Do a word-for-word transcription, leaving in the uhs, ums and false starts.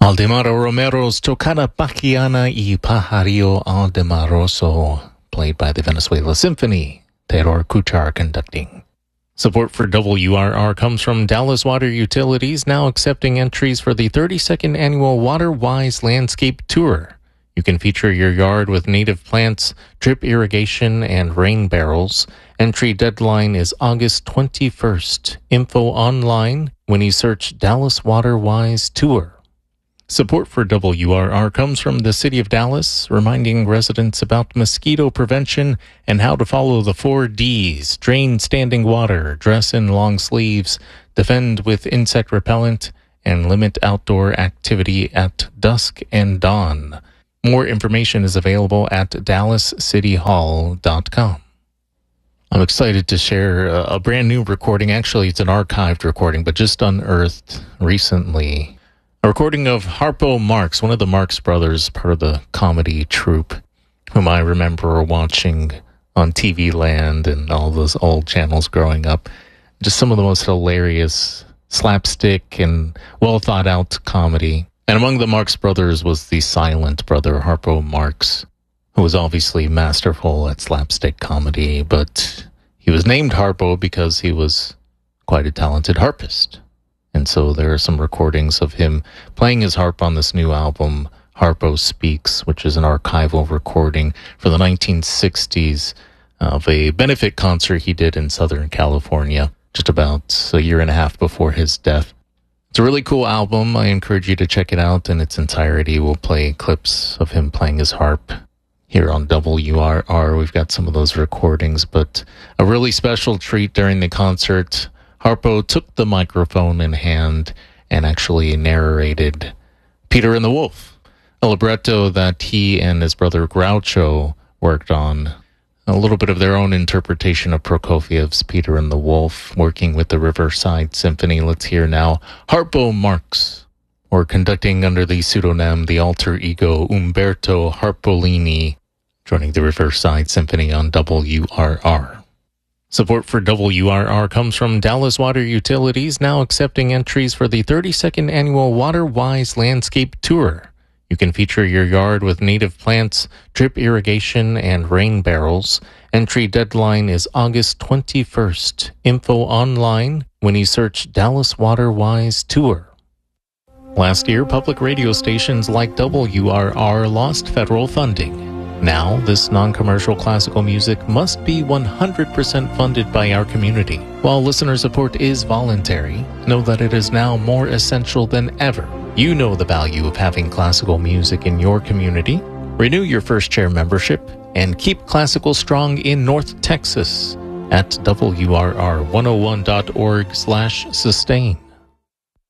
Aldemaro Romero's Tocata Bachiana y Pajarillo Aldemaroso, played by the Venezuela Symphony, Terror Kuchar conducting. Support for W R R comes from Dallas Water Utilities, now accepting entries for the thirty-second annual WaterWise Landscape Tour. You can feature your yard with native plants, drip irrigation, and rain barrels. Entry deadline is August twenty-first. Info online when you search Dallas WaterWise Tour. Support for W R R comes from the City of Dallas, reminding residents about mosquito prevention and how to follow the four Ds: drain standing water, dress in long sleeves, defend with insect repellent, and limit outdoor activity at dusk and dawn. More information is available at dallas city hall dot com. I'm excited to share a, a brand new recording. Actually, it's an archived recording, but just unearthed recently. A recording of Harpo Marx, one of the Marx brothers, part of the comedy troupe, whom I remember watching on T V Land and all those old channels growing up. Just some of the most hilarious slapstick and well-thought-out comedy. And among the Marx brothers was the silent brother, Harpo Marx, who was obviously masterful at slapstick comedy, but he was named Harpo because he was quite a talented harpist. And so there are some recordings of him playing his harp on this new album, Harpo Speaks, which is an archival recording for the nineteen sixties of a benefit concert he did in Southern California, just about a year and a half before his death. It's a really cool album. I encourage you to check it out in its entirety. We'll play clips of him playing his harp here on W R R. We've got some of those recordings, but a really special treat during the concert. Harpo took the microphone in hand and actually narrated Peter and the Wolf, a libretto that he and his brother Groucho worked on. A little bit of their own interpretation of Prokofiev's Peter and the Wolf, working with the Riverside Symphony. Let's hear now Harpo Marx, or conducting under the pseudonym, the alter ego Umberto Harpolini, joining the Riverside Symphony on W R R. Support for W R R comes from Dallas Water Utilities, now accepting entries for the thirty-second annual WaterWise Landscape Tour. You can feature your yard with native plants, drip irrigation, and rain barrels. Entry deadline is August twenty-first. Info online when you search Dallas WaterWise Tour. Last year, public radio stations like W R R lost federal funding. Now, this non-commercial classical music must be one hundred percent funded by our community. While listener support is voluntary, know that it is now more essential than ever. You know the value of having classical music in your community. Renew your First Chair membership and keep classical strong in North Texas at W R R one oh one dot org slash sustain.